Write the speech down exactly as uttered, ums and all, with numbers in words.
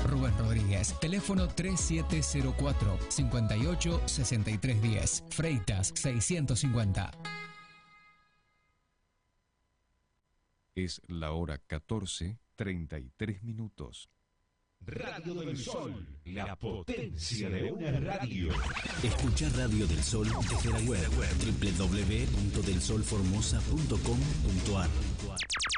Rubén Rodríguez. Teléfono tres siete cero cuatro, cinco ocho, seis tres uno cero. Freitas seiscientos cincuenta. Es la hora catorce, treinta y tres minutos. Radio del Sol, la potencia de una radio. Escucha Radio del Sol desde la web doble u doble u doble u punto del sol formosa punto com punto ar.